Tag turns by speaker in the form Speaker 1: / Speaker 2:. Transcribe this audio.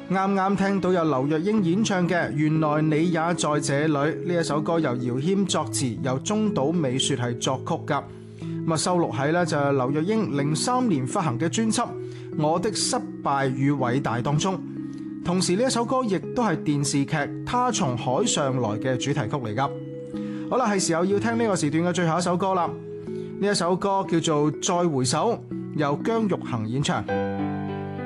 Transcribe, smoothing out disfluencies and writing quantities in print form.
Speaker 1: 啱啱聽到有劉若英演唱嘅《原來你也在這裡》呢一首歌，由姚謙作詞，由中島美雪係作曲噶。咁啊收錄喺呢就係劉若英03年發行嘅專輯《我的失敗與偉大》當中。同時呢一首歌亦都係電視劇《他從海上來》嘅主題曲嚟噶。好啦，係時候要聽呢個時段嘅最後一首歌啦。呢一首歌叫做《再回首》，由姜育恒演唱。